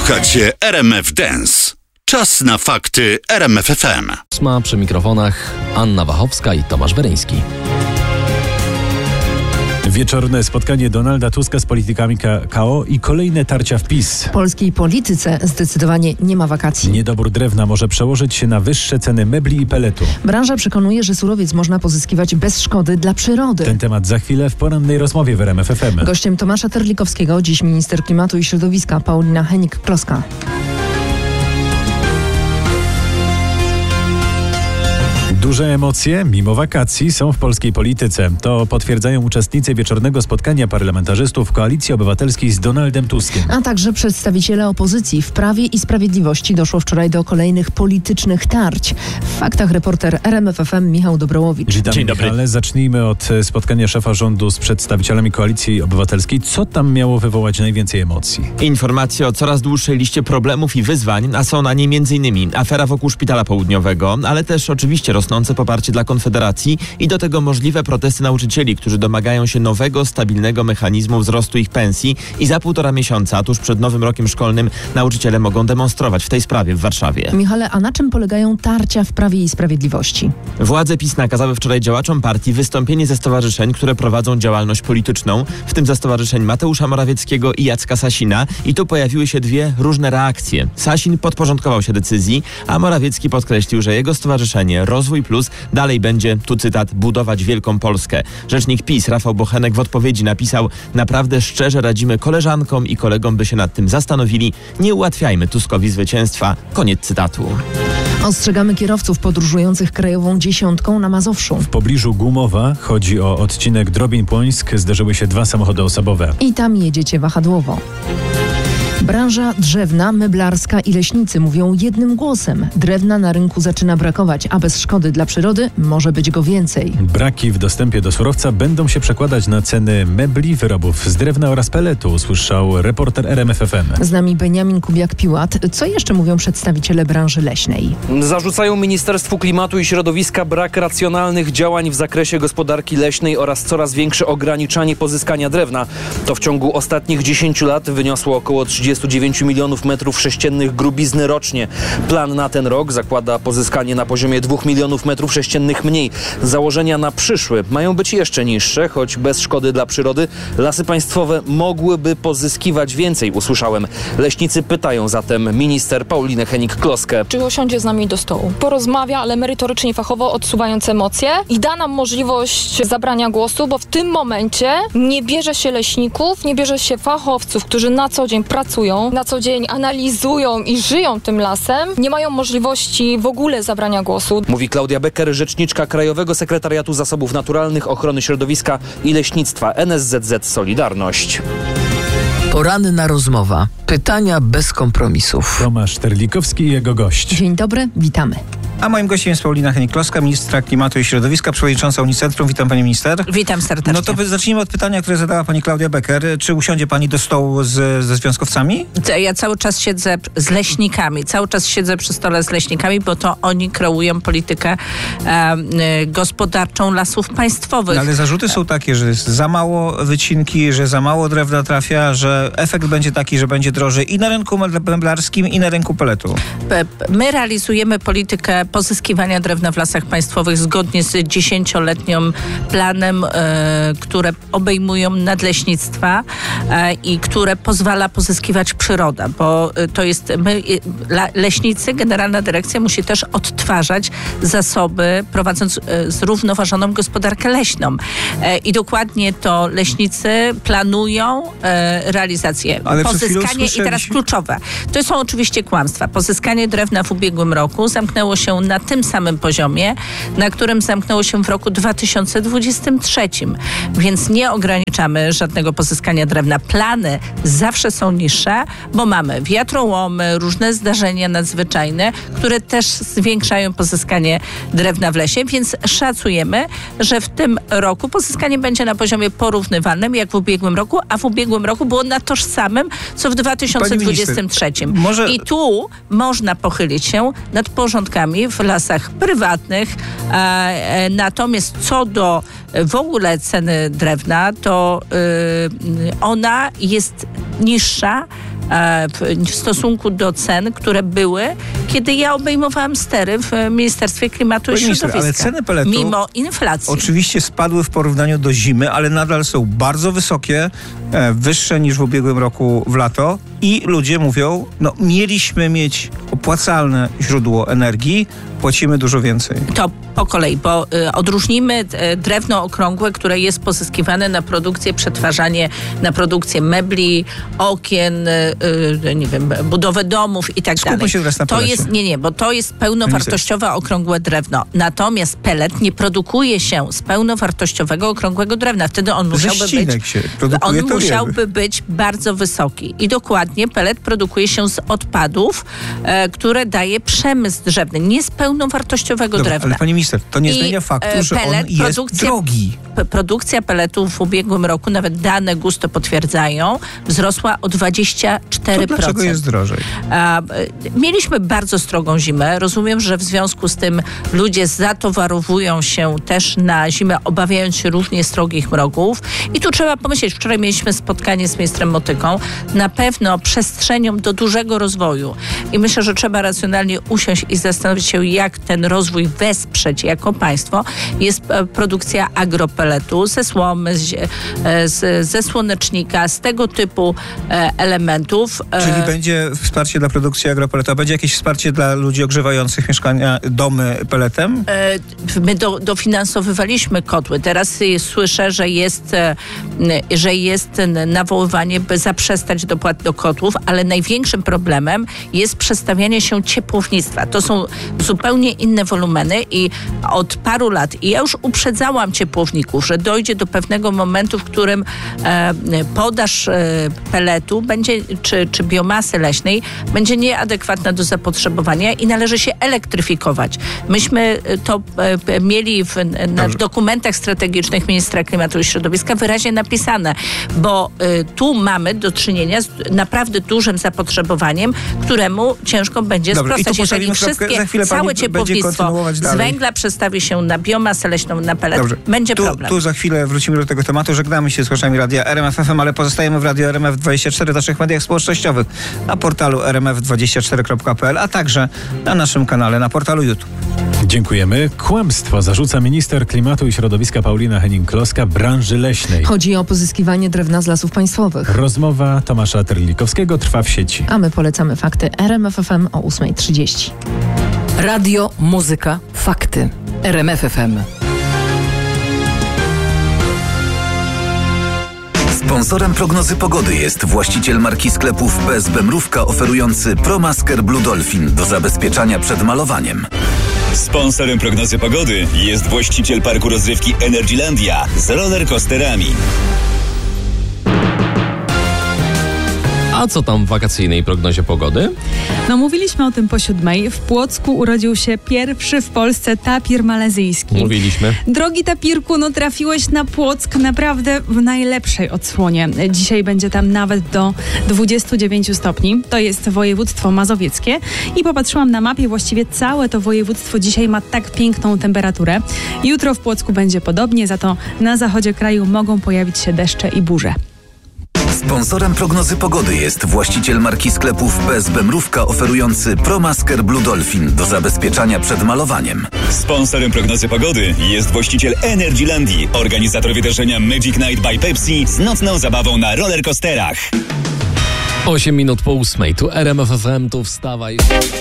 Słuchacie RMF Dance. Czas na fakty RMF FM. Przy mikrofonach Anna Wachowska i Tomasz Weryński. Wieczorne spotkanie Donalda Tuska z politykami KO i kolejne tarcia w PiS. W polskiej polityce zdecydowanie nie ma wakacji. Niedobór drewna może przełożyć się na wyższe ceny mebli i peletu. Branża przekonuje, że surowiec można pozyskiwać bez szkody dla przyrody. Ten temat za chwilę w porannej rozmowie w RMF FM. Gościem Tomasza Terlikowskiego dziś minister klimatu i środowiska Paulina Hennig-Kloska. Duże emocje, mimo wakacji, są w polskiej polityce. To potwierdzają uczestnicy wieczornego spotkania parlamentarzystów Koalicji Obywatelskiej z Donaldem Tuskiem. A także przedstawiciele opozycji. W Prawie i Sprawiedliwości doszło wczoraj do kolejnych politycznych tarć. W faktach reporter RMF FM Michał Dobrołowicz. Witam, Dzień dobry. Michale. Zacznijmy od spotkania szefa rządu z przedstawicielami Koalicji Obywatelskiej. Co tam miało wywołać najwięcej emocji? Informacje o coraz dłuższej liście problemów i wyzwań, a są na niej m.in. afera wokół Szpitala Południowego, ale też oczywiście rosnące poparcie dla Konfederacji i do tego możliwe protesty nauczycieli, którzy domagają się nowego, stabilnego mechanizmu wzrostu ich pensji i za 1,5 miesiąca, tuż przed nowym rokiem szkolnym, nauczyciele mogą demonstrować w tej sprawie w Warszawie. Michale, a na czym polegają tarcia w Prawie i Sprawiedliwości? Władze PiS nakazały wczoraj działaczom partii wystąpienie ze stowarzyszeń, które prowadzą działalność polityczną, w tym ze stowarzyszeń Mateusza Morawieckiego i Jacka Sasina. I tu pojawiły się dwie różne reakcje. Sasin podporządkował się decyzji, a Morawiecki podkreślił, że jego stowarzyszenie Rozwój Plus dalej będzie, tu cytat, budować wielką Polskę. Rzecznik PiS Rafał Bochenek w odpowiedzi napisał: naprawdę szczerze radzimy koleżankom i kolegom, by się nad tym zastanowili. Nie ułatwiajmy Tuskowi zwycięstwa. Koniec cytatu. Ostrzegamy kierowców podróżujących krajową dziesiątką na Mazowszu. W pobliżu Gumowa, chodzi o odcinek Drobin-Płońsk, zderzyły się 2 samochody osobowe. I tam jedziecie wahadłowo. Branża drzewna, meblarska i leśnicy mówią jednym głosem. Drewna na rynku zaczyna brakować, a bez szkody dla przyrody może być go więcej. Braki w dostępie do surowca będą się przekładać na ceny mebli, wyrobów z drewna oraz peletu, usłyszał reporter RMF FM. Z nami Beniamin Kubiak-Piłat. Co jeszcze mówią przedstawiciele branży leśnej? Zarzucają Ministerstwu Klimatu i Środowiska brak racjonalnych działań w zakresie gospodarki leśnej oraz coraz większe ograniczanie pozyskania drewna. To w ciągu ostatnich 10 lat wyniosło około 39 milionów metrów sześciennych grubizny rocznie. Plan na ten rok zakłada pozyskanie na poziomie 2 milionów metrów sześciennych mniej. Założenia na przyszły mają być jeszcze niższe, choć bez szkody dla przyrody lasy państwowe mogłyby pozyskiwać więcej, usłyszałem. Leśnicy pytają zatem minister Paulinę Hennig-Kloskę. Czy usiądzie z nami do stołu? Porozmawia, ale merytorycznie, fachowo, odsuwając emocje i da nam możliwość zabrania głosu, bo w tym momencie nie bierze się leśników, nie bierze się fachowców, którzy na co dzień pracują, na co dzień analizują i żyją tym lasem, nie mają możliwości w ogóle zabrania głosu. Mówi Klaudia Becker, rzeczniczka Krajowego Sekretariatu Zasobów Naturalnych, Ochrony Środowiska i Leśnictwa NSZZ Solidarność. Poranna rozmowa. Pytania bez kompromisów. Tomasz Terlikowski i jego gość. Dzień dobry, witamy. A moim gościem jest Paulina Hennig-Kloska, ministra klimatu i środowiska, przewodnicząca Unicentrum. Witam pani minister. Witam serdecznie. No to zacznijmy od pytania, które zadała pani Klaudia Becker. Czy usiądzie pani do stołu ze związkowcami? Ja cały czas siedzę z leśnikami. Cały czas siedzę przy stole z leśnikami, bo to oni kreują politykę gospodarczą lasów państwowych. Ale zarzuty są takie, że jest za mało wycinki, że za mało drewna trafia, że efekt będzie taki, że będzie drożej i na rynku meblarskim, i na rynku peletu. My realizujemy politykę pozyskiwania drewna w lasach państwowych zgodnie z 10-letnim planem, które obejmują nadleśnictwa i które pozwala pozyskiwać przyrodę, bo to jest leśnicy, Generalna Dyrekcja musi też odtwarzać zasoby, prowadząc zrównoważoną gospodarkę leśną. I dokładnie to leśnicy planują realizację. Ale pozyskanie i teraz kluczowe. To są oczywiście kłamstwa. Pozyskanie drewna w ubiegłym roku zamknęło się na tym samym poziomie, na którym zamknęło się w roku 2023. Więc nie ograniczamy żadnego pozyskania drewna. Plany zawsze są niższe, bo mamy wiatrołomy, różne zdarzenia nadzwyczajne, które też zwiększają pozyskanie drewna w lesie, więc szacujemy, że w tym roku pozyskanie będzie na poziomie porównywalnym jak w ubiegłym roku, a w ubiegłym roku było na tożsamym, co w 2023. I tu można pochylić się nad porządkami w lasach prywatnych. Natomiast co do w ogóle ceny drewna, to ona jest niższa w stosunku do cen, które były, kiedy ja obejmowałam stery w Ministerstwie Klimatu i Środowiska. Ale ceny peletu mimo inflacji. Oczywiście spadły w porównaniu do zimy, ale nadal są bardzo wysokie, wyższe niż w ubiegłym roku w lato i ludzie mówią, mieliśmy mieć opłacalne źródło energii, płacimy dużo więcej. To po kolei, bo odróżnijmy drewno okrągłe, które jest pozyskiwane na produkcję, przetwarzanie, na produkcję mebli, okien, budowę domów i tak dalej. Skupmy się teraz na pelecie. Bo to jest pełnowartościowe okrągłe drewno. Natomiast pelet nie produkuje się z pełnowartościowego okrągłego drewna. Wtedy on musiałby być bardzo wysoki. I dokładnie pelet produkuje się z odpadów, które daje przemysł drzewny, nie z pełnowartościowego drewna. Ale pani minister, to nie zmienia faktu, że on jest drogi. Produkcja peletów w ubiegłym roku, nawet dane GUS to potwierdzają, wzrosła o 24%. To dlaczego jest drożej? Mieliśmy bardzo strogą zimę. Rozumiem, że w związku z tym ludzie zatowarowują się też na zimę, obawiając się równie strogich mrogów. I tu trzeba pomyśleć, wczoraj mieliśmy spotkanie z ministrem Motyką, na pewno przestrzenią do dużego rozwoju. I myślę, że trzeba racjonalnie usiąść i zastanowić się, jak ten rozwój wesprzeć jako państwo. Jest produkcja agropeletu ze słomy, ze słonecznika, z tego typu elementów. Czyli będzie wsparcie dla produkcji agropeletu, a będzie jakieś wsparcie dla ludzi ogrzewających mieszkania, domy peletem? My dofinansowywaliśmy kotły. Teraz słyszę, że jest nawoływanie, by zaprzestać dopłat do kotłów, ale największym problemem jest przestawianie się ciepłownictwa. To są zupełnie inne wolumeny i od paru lat, i ja już uprzedzałam ciepłowników, że dojdzie do pewnego momentu, w którym podaż peletu będzie, czy biomasy leśnej będzie nieadekwatna do zapotrzebowania i należy się elektryfikować. Myśmy to mieli w dokumentach strategicznych ministra klimatu i środowiska wyraźnie napisane, bo tu mamy do czynienia z naprawdę dużym zapotrzebowaniem, któremu ciężko będzie sprostać. Jeżeli całe ciepłownictwo z węgla przestawi się na biomasę leśną, na pelet, będzie problem. Tu za chwilę wrócimy do tego tematu. Żegnamy się z słuchaczami radia RMF FM, ale pozostajemy w radiu RMF24, w naszych mediach społecznościowych, na portalu rmf24.pl, a także na naszym kanale na portalu YouTube. Dziękujemy. Kłamstwo zarzuca minister klimatu i środowiska Paulina Henning-Kloska branży leśnej. Chodzi o pozyskiwanie drewna z lasów państwowych. Rozmowa Tomasza Terlikowskiego trwa w sieci. A my polecamy fakty RMF FM o 8:30. Radio, muzyka, fakty. RMF FM. Sponsorem prognozy pogody jest właściciel marki sklepów PSB Mrówka oferujący ProMasker Blue Dolphin do zabezpieczania przed malowaniem. Sponsorem prognozy pogody jest właściciel parku rozrywki Energylandia z rollercoasterami. A co tam w wakacyjnej prognozie pogody? Mówiliśmy o tym po 7:00. W Płocku urodził się pierwszy w Polsce tapir malezyjski. Mówiliśmy. Drogi tapirku, trafiłeś na Płock naprawdę w najlepszej odsłonie. Dzisiaj będzie tam nawet do 29 stopni. To jest województwo mazowieckie. I popatrzyłam na mapie, właściwie całe to województwo dzisiaj ma tak piękną temperaturę. Jutro w Płocku będzie podobnie, za to na zachodzie kraju mogą pojawić się deszcze i burze. Sponsorem prognozy pogody jest właściciel marki sklepów PSB Mrówka oferujący ProMasker Blue Dolphin do zabezpieczania przed malowaniem. Sponsorem prognozy pogody jest właściciel Energylandii, organizator wydarzenia Magic Night by Pepsi z nocną zabawą na rollercoasterach. 8 minut po 8:00. Tu RMF FM, tu wstawaj.